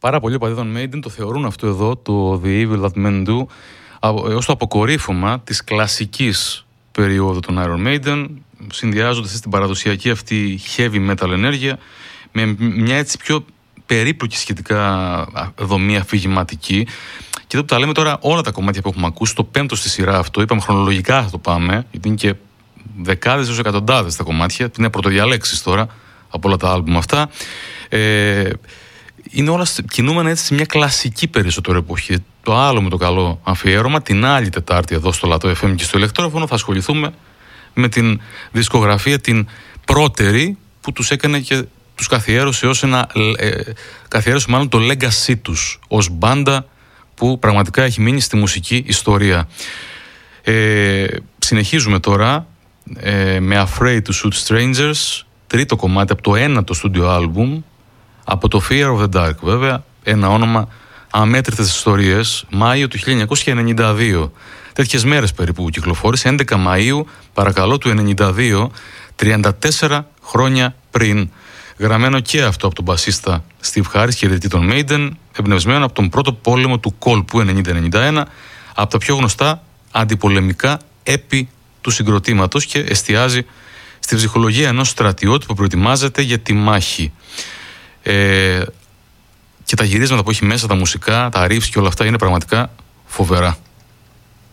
Πάρα πολλοί οπαδοί των Maiden το θεωρούν αυτό εδώ, το The Evil That Men Do, ως το αποκορύφωμα της κλασικής περίοδου των Iron Maiden, συνδυάζοντας στην παραδοσιακή αυτή heavy metal ενέργεια με μια έτσι πιο περίπλοκη σχετικά δομή αφηγηματική. Και εδώ που τα λέμε τώρα, όλα τα κομμάτια που έχουμε ακούσει, το πέμπτο στη σειρά αυτό, είπαμε χρονολογικά θα το πάμε, γιατί είναι και δεκάδες έως εκατοντάδες τα κομμάτια, είναι πρωτοδιαλέξεις τώρα από όλα τα άλμπουμ αυτά. Είναι όλα κινούμενα έτσι σε μια κλασική περισσότερο εποχή. Το άλλο με το καλό αφιέρωμα, την άλλη Τετάρτη εδώ στο Λατό FM και στο ηλεκτρόφωνο, θα ασχοληθούμε με την δισκογραφία την πρώτερη που τους έκανε και τους καθιέρωσε ως καθιέρωσε μάλλον το legacy τους ως μπάντα που πραγματικά έχει μείνει στη μουσική ιστορία. Συνεχίζουμε τώρα με Afraid to Shoot Strangers, τρίτο κομμάτι από το ένατο studio album, από το Fear of the Dark βέβαια, ένα όνομα αμέτρητες ιστορίες, Μάιο του 1992. Τέτοιες μέρες περίπου κυκλοφόρησε, 11 Μαΐου, παρακαλώ, του 1992, 34 χρόνια πριν. Γραμμένο και αυτό από τον μπασίστα Steve Harris και ιδρυτή των Maiden, εμπνευσμένο από τον πρώτο πόλεμο του κόλπου 90-91, από τα πιο γνωστά αντιπολεμικά έπι του συγκροτήματος, και εστιάζει στη ψυχολογία ενός στρατιώτη που προετοιμάζεται για τη μάχη. Και τα γυρίσματα που έχει μέσα, τα μουσικά, τα riffs και όλα αυτά είναι πραγματικά φοβερά.